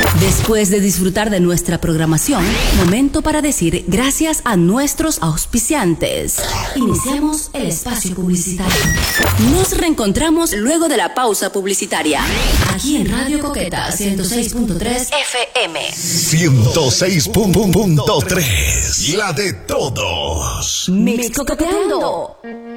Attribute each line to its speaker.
Speaker 1: Después de disfrutar de nuestra programación, momento para decir gracias a nuestros auspiciantes. Iniciamos el espacio publicitario. Nos reencontramos luego de la pausa publicitaria. Aquí en Radio Coqueta 106.3 FM.
Speaker 2: 106.3. La de todos.
Speaker 1: Mix Coqueteando.